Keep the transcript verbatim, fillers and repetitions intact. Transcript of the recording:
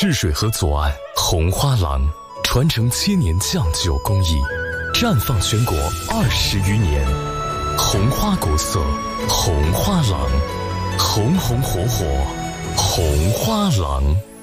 赤水河左岸红花廊，传承千年酱酒工艺，绽放全国二十余年。红花国色，红花廊，红红火火，红花廊。